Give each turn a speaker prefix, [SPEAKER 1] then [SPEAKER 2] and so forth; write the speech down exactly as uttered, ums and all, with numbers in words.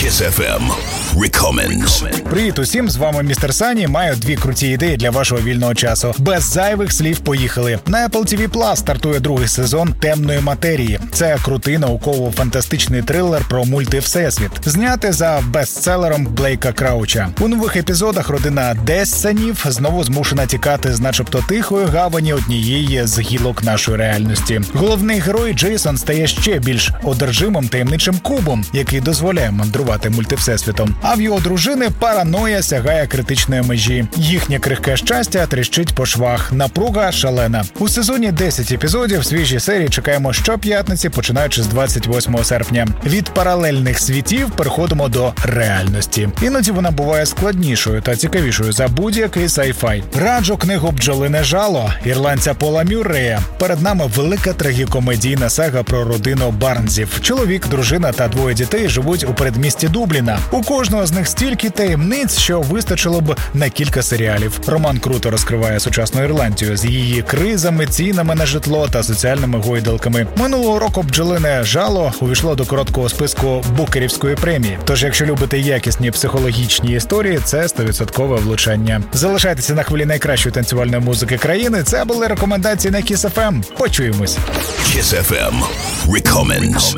[SPEAKER 1] Kiss еф ем Recommends.
[SPEAKER 2] Привіт усім, з вами містер Сані. Маю дві круті ідеї для вашого вільного часу. Без зайвих слів поїхали. На Apple ті ві Plus стартує другий сезон «Темної матерії». Це крутий науково-фантастичний трилер про мультивсесвіт, знятий за бестселером Блейка Крауча. У нових епізодах родина Дессенів знову змушена тікати з начебто тихої гавані однієї з гілок нашої реальності. Головний герой Джейсон стає ще більш одержимим таємничим кубом, який дозволяє мандрувати мультивсесвітом. А в його дружини параноя сягає критичної межі. Їхнє крихке щастя тріщить по швах. Напруга шалена. У сезоні десять епізодів, свіжі серії чекаємо щоп'ятниці, починаючи з двадцять восьмого серпня. Від паралельних світів переходимо до реальності. Іноді вона буває складнішою та цікавішою за будь-який сай-фай. Раджу книгу «Бджолине жало» ірландця Пола Мюррея. Перед нами велика трагікомедійна сага про родину Барнзів. Чоловік, дружина та двоє дітей живуть у передмісті Дубліна. У кожного з них стільки таємниць, що вистачило б на кілька серіалів. Роман круто розкриває сучасну Ірландію з її кризами, цінами на житло та соціальними гойдалками. Минулого року «Бджолине жало» увійшло до короткого списку Букерівської премії. Тож, якщо любите якісні психологічні історії, це сто відсотків влучання. Залишайтеся на хвилі найкращої танцювальної музики країни. Це були рекомендації на Kiss еф ем. Почуємось.
[SPEAKER 1] Kiss еф ем Recommends.